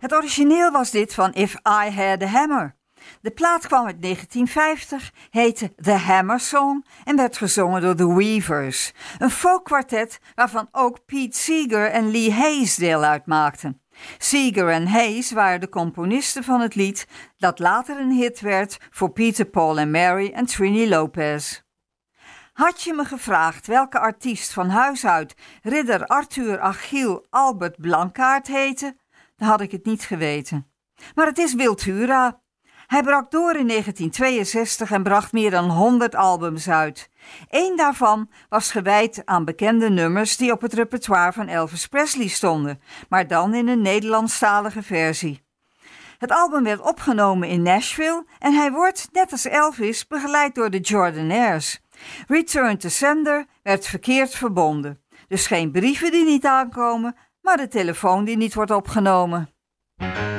Het origineel was dit van If I Had a Hammer. De plaat kwam uit 1950, heette The Hammer Song en werd gezongen door The Weavers, een folkkwartet waarvan ook Pete Seeger en Lee Hayes deel uitmaakten. Seeger en Hayes waren de componisten van het lied dat later een hit werd voor Peter, Paul en Mary en Trini Lopez. Had je me gevraagd welke artiest van huis uit ridder Arthur Achille Albert Blankaart heette, dan had ik het niet geweten. Maar het is Wiltura. Hij brak door in 1962 en bracht meer dan 100 albums uit. Eén daarvan was gewijd aan bekende nummers die op het repertoire van Elvis Presley stonden, maar dan in een Nederlandstalige versie. Het album werd opgenomen in Nashville en hij wordt, net als Elvis, begeleid door de Jordanaires. Return to Sender werd verkeerd verbonden. Dus geen brieven die niet aankomen, maar de telefoon die niet wordt opgenomen.